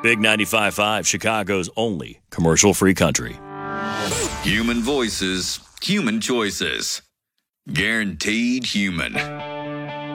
Big 95.5, Chicago's only commercial-free country. Human voices, human choices. Guaranteed human.